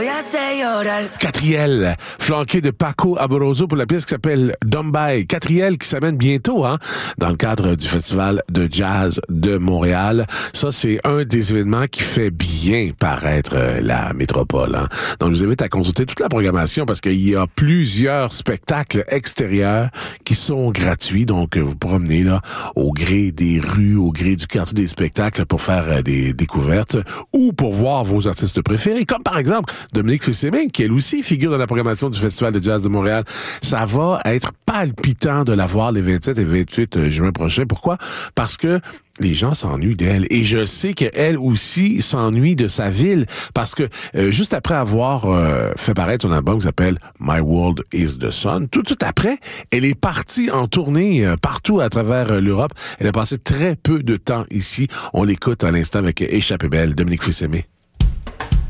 Catriel, flanqué de Paco Amoroso pour la pièce qui s'appelle Dombay. Catriel qui s'amène bientôt, dans le cadre du Festival de jazz de Montréal. Ça, c'est un des événements qui fait bien paraître la métropole. Donc, je vous invite à consulter toute la programmation parce qu'il y a plusieurs spectacles extérieurs qui sont gratuits. Donc, vous promenez là au gré des rues, au gré du quartier des spectacles pour faire des découvertes ou pour voir vos artistes préférés, comme par exemple Dominique Fils-Aimé, qui elle aussi figure dans la programmation du Festival de jazz de Montréal. Ça va être palpitant de la voir les 27 et 28 juin prochain. Pourquoi? Parce que les gens s'ennuient d'elle. Et je sais qu'elle aussi s'ennuie de sa ville parce que juste après avoir fait paraître un album qui s'appelle My World is the Sun, tout de suite après, elle est partie en tournée partout à travers l'Europe. Elle a passé très peu de temps ici. On l'écoute à l'instant avec Échappée belle, Dominique Fils-Aimé.